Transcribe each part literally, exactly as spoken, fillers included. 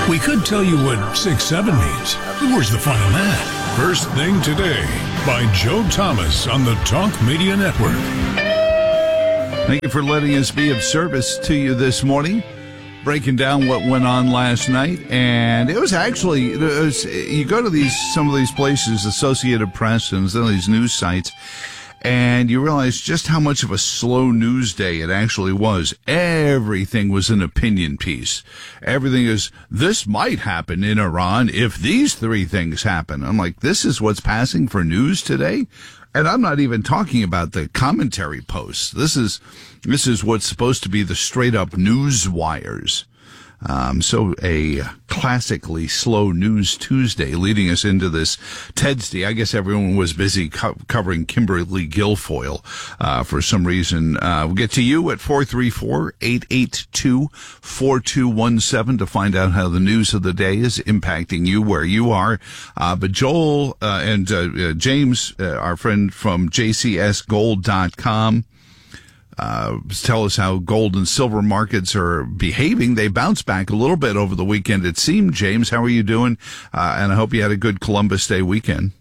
We could tell you what six seven means, but where's the fun in that? First Thing Today by Joe Thomas on the Talk Media Network. Thank you for letting us be of service to you this morning, breaking down what went on last night. And it was actually, it was, you go to these some of these places, Associated Press and some of these news sites, and you realize just how much of a slow news day it actually was. Everything was an opinion piece. Everything is, this might happen in Iran if these three things happen. I'm like, this is what's passing for news today? And I'm not even talking about the commentary posts. This is, this is what's supposed to be the straight up news wires. Um, so a classically slow news Tuesday leading us into this Tedsday. I guess everyone was busy co- covering Kimberly Guilfoyle, uh, for some reason. Uh, we'll get to you at four three four, eight eight two, four two one seven to find out how the news of the day is impacting you where you are. Uh, but Joel, uh, and, uh, uh James, uh, our friend from J C S gold dot com, Uh, tell us how gold and silver markets are behaving. They bounced back a little bit over the weekend, it seemed. James, how are you doing? Uh, and I hope you had a good Columbus Day weekend.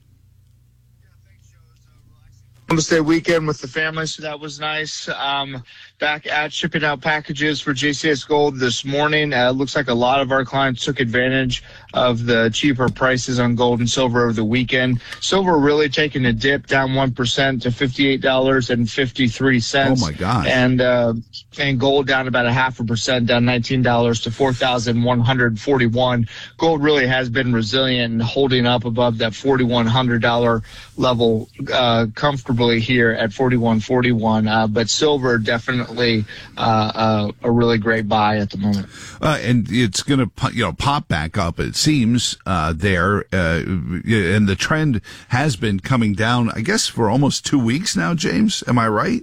Columbus Day weekend with the family, so that was nice. Um, back at shipping out packages for J C S Gold this morning. Uh, looks like a lot of our clients took advantage of the cheaper prices on gold and silver over the weekend. Silver really taking a dip, down one percent to fifty-eight dollars and fifty-three cents. Oh, my gosh. And, uh, and gold down about a half a percent, down nineteen dollars to four thousand one hundred forty-one dollars. Gold really has been resilient and holding up above that four thousand one hundred dollars level uh, comfortably here at forty-one forty-one. Uh, but silver definitely uh, uh, a really great buy at the moment. Uh, and it's going to, you know, pop back up, it seems, uh, there. Uh, and the trend has been coming down, I guess, for almost two weeks now, James. Am I right?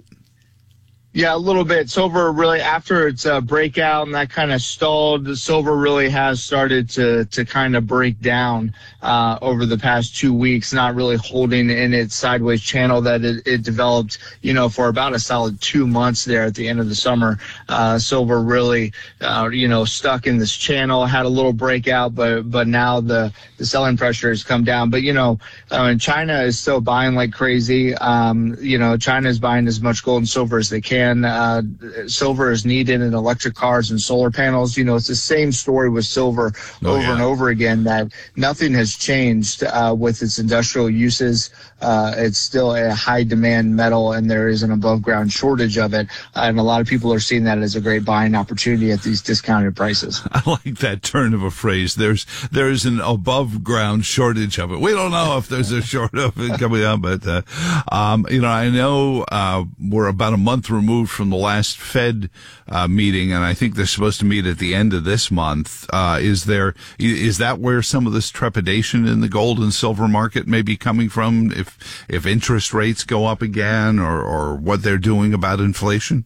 Yeah, a little bit. Silver really, after its uh, breakout and that kind of stalled, the silver really has started to to kind of break down uh, over the past two weeks, not really holding in its sideways channel that it, it developed, you know, for about a solid two months there at the end of the summer. Uh, silver really, uh, you know, stuck in this channel, had a little breakout, but but now the, the selling pressure has come down. But, you know, I mean, China is still buying like crazy. Um, you know, China is buying as much gold and silver as they can. Uh, silver is needed in electric cars and solar panels. You know, it's the same story with silver oh, over yeah. and over again, that nothing has changed uh, with its industrial uses. Uh, it's still a high demand metal, and there is an above ground shortage of it. Uh, and a lot of people are seeing that as a great buying opportunity at these discounted prices. I like that turn of a phrase. There's, there's an above ground shortage of it. We don't know if there's a short of it coming up, but, uh, um, you know, I know, uh, we're about a month removed from the last Fed, uh, meeting, and I think they're supposed to meet at the end of this month. Uh, is there, is that where some of this trepidation in the gold and silver market may be coming from? If, if interest rates go up again, or, or what they're doing about inflation?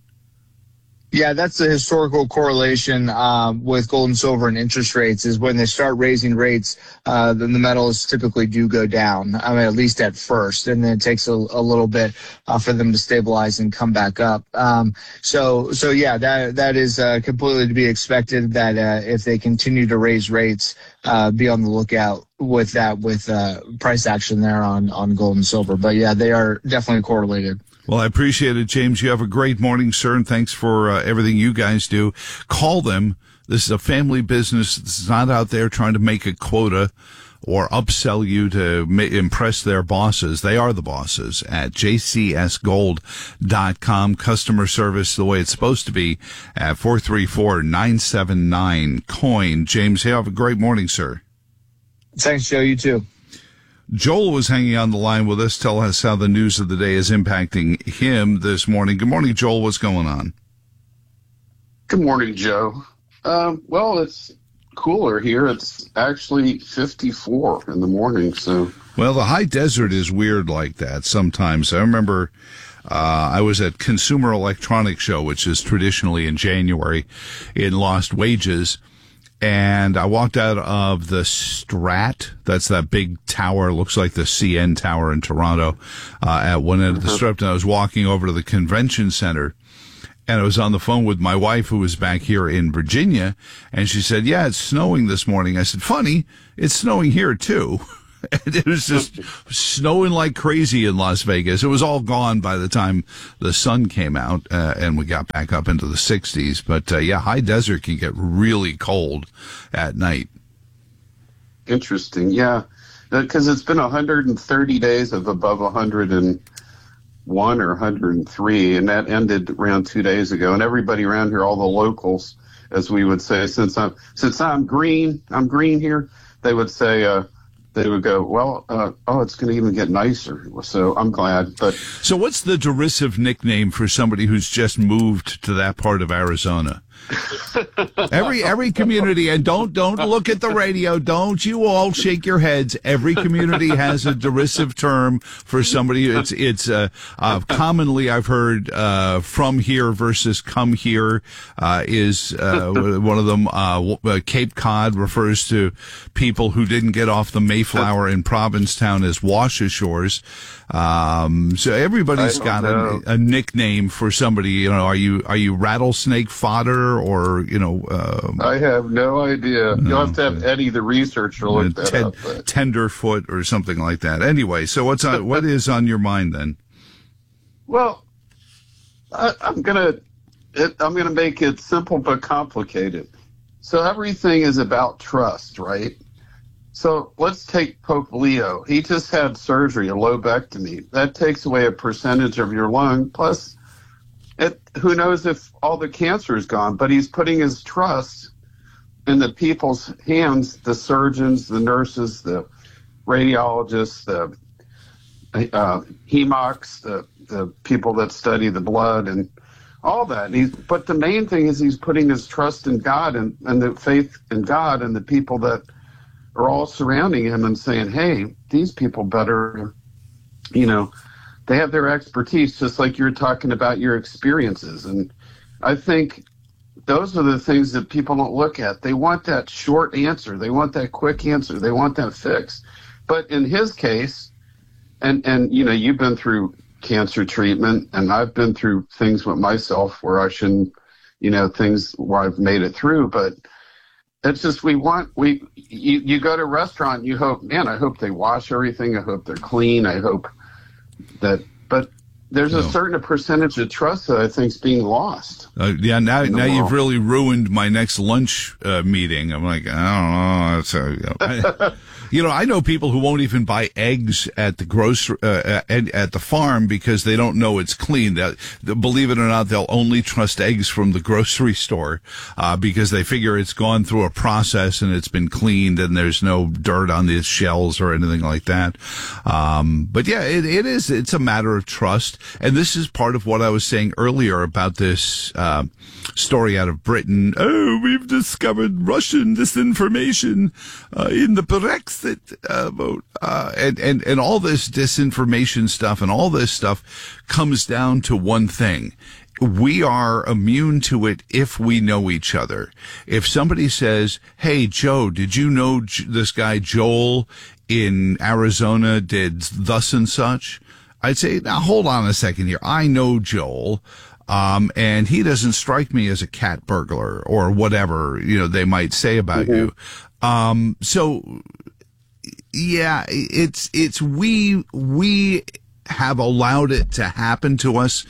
Yeah, that's the historical correlation uh, with gold and silver and interest rates, is when they start raising rates, uh, then the metals typically do go down, I mean, at least at first, and then it takes a, a little bit uh, for them to stabilize and come back up. Um, so, so yeah, that that is uh, completely to be expected, that uh, if they continue to raise rates, uh, be on the lookout with that, with uh, price action there on, on gold and silver. But yeah, they are definitely correlated. Well, I appreciate it, James. You have a great morning, sir, and thanks for uh, everything you guys do. Call them. This is a family business. This is not out there trying to make a quota or upsell you to ma- impress their bosses. They are the bosses at J C S gold dot com. Customer service the way it's supposed to be at four three four, nine seven nine, coin. James, you have a great morning, sir. Thanks, Joe. You too. Joel was hanging on the line with us. Tell us how the news of the day is impacting him this morning. Good morning, Joel. What's going on? Good morning, Joe. Um, well, it's cooler here. It's actually fifty-four in the morning. So, well, the high desert is weird like that sometimes. I remember uh, I was at Consumer Electronics Show, which is traditionally in January, in Lost Wages. And I walked out of the Strat. That's that big tower. Looks like the C N Tower in Toronto, uh, at one end of the strip. And I was walking over to the convention center. And I was on the phone with my wife, who was back here in Virginia, and she said, yeah, it's snowing this morning. I said, funny, it's snowing here too. And it was just snowing like crazy in Las Vegas. It was all gone by the time the sun came out, uh, and we got back up into the sixties. But, uh, yeah, high desert can get really cold at night. Interesting, yeah. Because it's been one hundred thirty days of above one hundred one or one hundred three, and that ended around two days ago. And everybody around here, all the locals, as we would say, since I'm since I'm green, I'm green here, they would say, uh, they would go, well, uh, oh, it's going to even get nicer. So I'm glad. But so what's the derisive nickname for somebody who's just moved to that part of Arizona? every every community, and don't don't look at the radio. Don't you all shake your heads. Every community has a derisive term for somebody. It's it's uh, uh, commonly I've heard uh, from here versus come here uh, is uh, one of them. Uh, Cape Cod refers to people who didn't get off the Mayflower in Provincetown as Washashores. Um, so everybody's got a, a nickname for somebody. You know, are you are you rattlesnake fodder? Or, you know, um, I have no idea. No, You'll have to have Eddie, the researcher, look that ten, up. But. Tenderfoot or something like that. Anyway, so what's on, what is on your mind then? Well, I, I'm gonna it, I'm gonna make it simple but complicated. So everything is about trust, right? So let's take Pope Leo. He just had surgery, a lobectomy. That takes away a percentage of your lung. Plus, It, who knows if all the cancer is gone, but he's putting his trust in the people's hands, the surgeons, the nurses, the radiologists, the uh, hemocs, the, the people that study the blood and all that. And he's, but the main thing is he's putting his trust in God and, and the faith in God and the people that are all surrounding him and saying, hey, these people better, you know, they have their expertise, just like you're talking about your experiences. And I think those are the things that people don't look at. They want that short answer. They want that quick answer. They want that fix. But in his case, and, and you know, you've been through cancer treatment, and I've been through things with myself where I shouldn't, you know, things where I've made it through. But it's just we want, we you, you go to a restaurant, you hope, man, I hope they wash everything. I hope they're clean. I hope that, but there's no. a certain percentage of trust that I think is being lost. Uh, yeah, now now world. You've really ruined my next lunch uh, meeting. I'm like, I don't know. It's a, you, know, I, you know, I know people who won't even buy eggs at the grocery uh, at, at the farm because they don't know it's clean. That, believe it or not, they'll only trust eggs from the grocery store uh, because they figure it's gone through a process and it's been cleaned and there's no dirt on the shells or anything like that. Um, but yeah, it, it is. It's a matter of trust. And this is part of what I was saying earlier about this uh, story out of Britain. Oh, we've discovered Russian disinformation uh, in the Brexit uh, vote. Uh, and, and, and all this disinformation stuff and all this stuff comes down to one thing. We are immune to it if we know each other. If somebody says, hey, Joe, did you know J- this guy Joel in Arizona did thus and such? I'd say, now hold on a second here. I know Joel, um, and he doesn't strike me as a cat burglar or whatever, you know, they might say about mm-hmm. you. Um, so yeah, it's, it's, we, we have allowed it to happen to us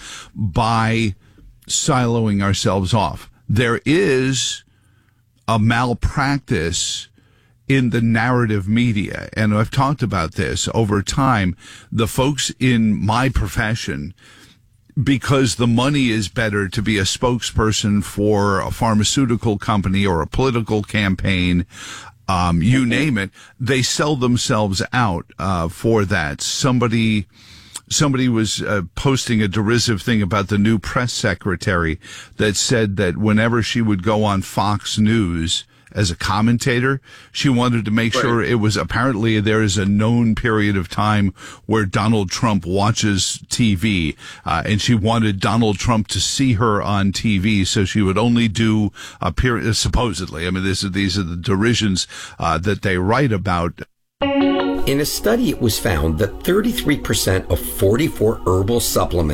by siloing ourselves off. There is a malpractice in the narrative media, and I've talked about this over time. The folks in my profession, because the money is better to be a spokesperson for a pharmaceutical company or a political campaign, um, you name it, they sell themselves out uh, for that. Somebody Somebody was uh, posting a derisive thing about the new press secretary that said that whenever she would go on Fox News as a commentator, she wanted to make right. sure it was, apparently there is a known period of time where Donald Trump watches T V, uh, and she wanted Donald Trump to see her on T V, so she would only do a period, supposedly, I mean, this is, these are the derisions uh, that they write about. In a study, it was found that thirty-three percent of forty-four herbal supplements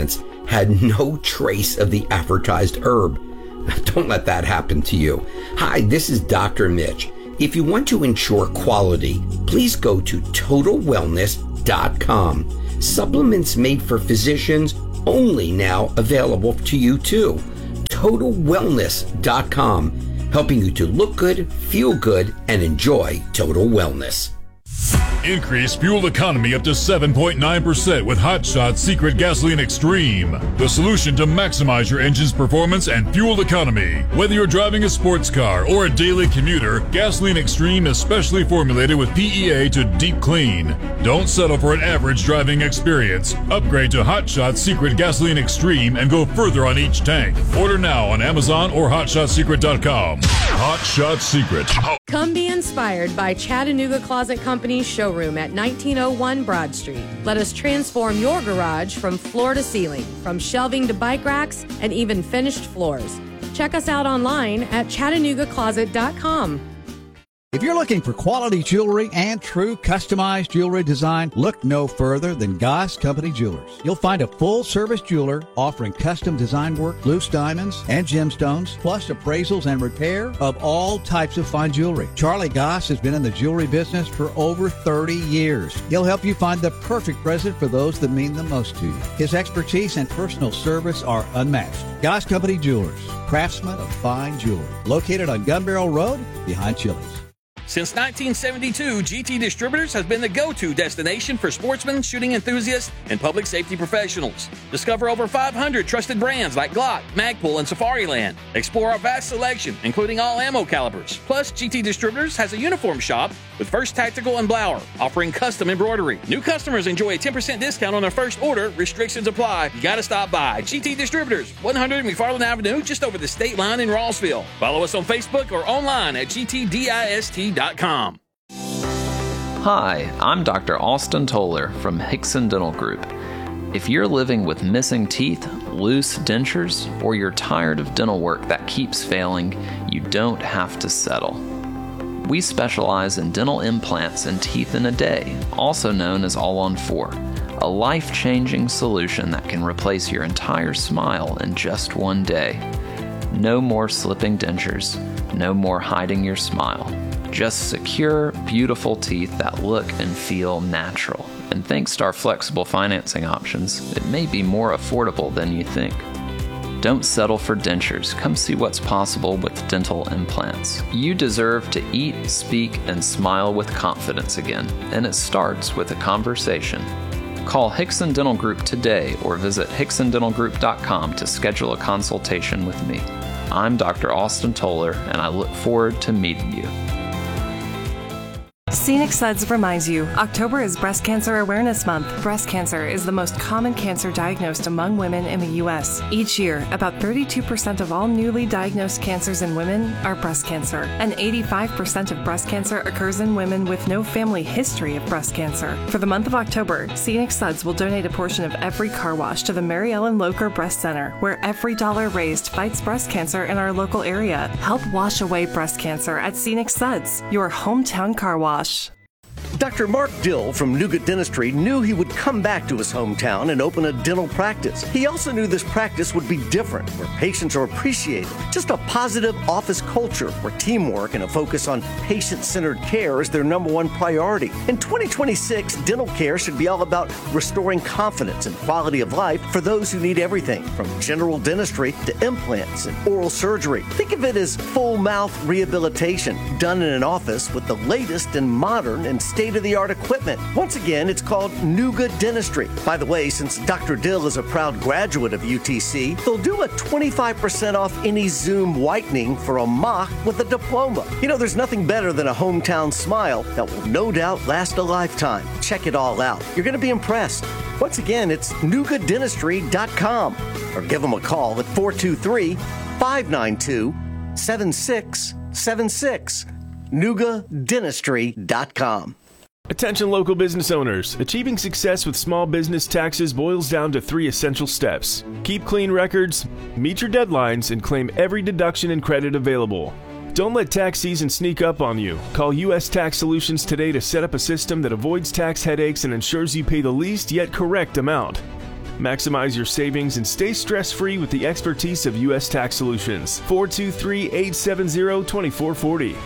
had no trace of the advertised herb. Don't let that happen to you. Hi, this is Doctor Mitch. If you want to ensure quality, please go to total wellness dot com. Supplements made for physicians only now available to you too. total wellness dot com, helping you to look good, feel good, and enjoy total wellness. Increase fuel economy up to seven point nine percent with Hot Shot Secret Gasoline Extreme. The solution to maximize your engine's performance and fuel economy. Whether you're driving a sports car or a daily commuter, Gasoline Extreme is specially formulated with P E A to deep clean. Don't settle for an average driving experience. Upgrade to Hot Shot Secret Gasoline Extreme and go further on each tank. Order now on Amazon or hot shot secret dot com. Hot Shot Secret. Come be inspired by Chattanooga Closet Company's showroom at nineteen oh one Broad Street. Let us transform your garage from floor to ceiling, from shelving to bike racks, and even finished floors. Check us out online at chattanooga closet dot com. If you're looking for quality jewelry and true customized jewelry design, look no further than Goss Company Jewelers. You'll find a full-service jeweler offering custom design work, loose diamonds, and gemstones, plus appraisals and repair of all types of fine jewelry. Charlie Goss has been in the jewelry business for over thirty years. He'll help you find the perfect present for those that mean the most to you. His expertise and personal service are unmatched. Goss Company Jewelers, craftsmen of fine jewelry. Located on Gun Barrel Road, behind Chili's. Since nineteen seventy-two, G T Distributors has been the go-to destination for sportsmen, shooting enthusiasts, and public safety professionals. Discover over five hundred trusted brands like Glock, Magpul, and Safariland. Explore our vast selection, including all ammo calibers. Plus, G T Distributors has a uniform shop with First Tactical and Blower, offering custom embroidery. New customers enjoy a ten percent discount on their first order. Restrictions apply. You gotta stop by. G T Distributors, one hundred McFarland Avenue, just over the state line in Rossville. Follow us on Facebook or online at g t dist dot com. Hi, I'm Doctor Austin Toller from Hickson Dental Group. If you're living with missing teeth, loose dentures, or you're tired of dental work that keeps failing, you don't have to settle. We specialize in dental implants and teeth in a day, also known as All on Four, a life-changing solution that can replace your entire smile in just one day. No more slipping dentures, no more hiding your smile. Just secure, beautiful teeth that look and feel natural. And thanks to our flexible financing options, it may be more affordable than you think. Don't settle for dentures. Come see what's possible with dental implants. You deserve to eat, speak, and smile with confidence again, and it starts with a conversation. Call Hickson Dental Group today or visit hickson dental group dot com to schedule a consultation with me. I'm Doctor Austin Toller, and I look forward to meeting you. Scenic Suds reminds you, October is Breast Cancer Awareness Month. Breast cancer is the most common cancer diagnosed among women in the U S. Each year, about thirty-two percent of all newly diagnosed cancers in women are breast cancer, and eighty-five percent of breast cancer occurs in women with no family history of breast cancer. For the month of October, Scenic Suds will donate a portion of every car wash to the Mary Ellen Locher Breast Center, where every dollar raised fights breast cancer in our local area. Help wash away breast cancer at Scenic Suds, your hometown car wash. Doctor Mark Dill from Nougat Dentistry knew he would come back to his hometown and open a dental practice. He also knew this practice would be different, where patients are appreciated. Just a positive office culture where teamwork and a focus on patient-centered care is their number one priority. In twenty twenty-six, dental care should be all about restoring confidence and quality of life for those who need everything, from general dentistry to implants and oral surgery. Think of it as full mouth rehabilitation done in an office with the latest and modern and state-of-the-art equipment. Once again, it's called Nougat Dentistry. By the way, since Doctor Dill is a proud graduate of U T C, they'll do a twenty-five percent off any Zoom whitening for a mock with a diploma. You know, there's nothing better than a hometown smile that will no doubt last a lifetime. Check it all out. You're going to be impressed. Once again, it's nougat dentistry dot com or give them a call at four two three, five nine two, seven six seven six. nougat dentistry dot com. Attention local business owners. Achieving success with small business taxes boils down to three essential steps. Keep clean records, meet your deadlines, and claim every deduction and credit available. Don't let tax season sneak up on you. Call U S Tax Solutions today to set up a system that avoids tax headaches and ensures you pay the least yet correct amount. Maximize your savings and stay stress-free with the expertise of U S Tax Solutions. four two three, eight seven zero, two four four zero.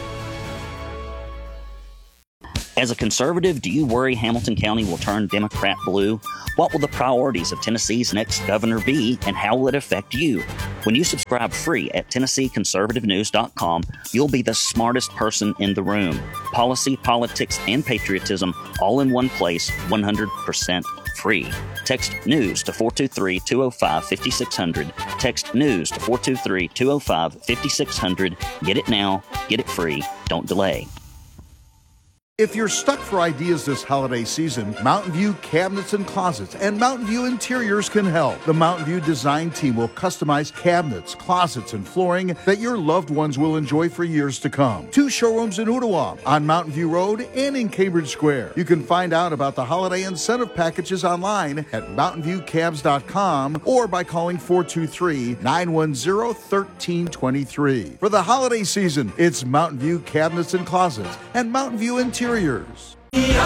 As a conservative, do you worry Hamilton County will turn Democrat blue? What will the priorities of Tennessee's next governor be, and how will it affect you? When you subscribe free at Tennessee Conservative News dot com, you'll be the smartest person in the room. Policy, politics, and patriotism all in one place, one hundred percent free. Text NEWS to four two three, two oh five, five six zero zero. Text NEWS to four two three, two oh five, five six zero zero. Get it now. Get it free. Don't delay. If you're stuck for ideas this holiday season, Mountain View Cabinets and Closets and Mountain View Interiors can help. The Mountain View design team will customize cabinets, closets, and flooring that your loved ones will enjoy for years to come. Two showrooms in Ottawa, on Mountain View Road, and in Cambridge Square. You can find out about the holiday incentive packages online at mountain view cabs dot com or by calling four two three, nine one zero, one three two three. For the holiday season, it's Mountain View Cabinets and Closets and Mountain View Interiors.